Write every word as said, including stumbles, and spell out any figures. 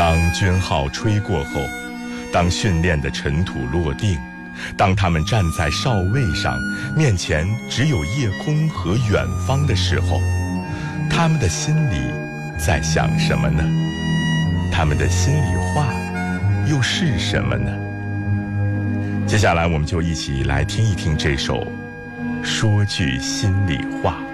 当军号吹过后，当训练的尘土落定，当他们站在哨位上，面前只有夜空和远方的时候，他们的心里在想什么呢？他们的心里话又是什么呢？接下来我们就一起来听一听这首《说句心里话》。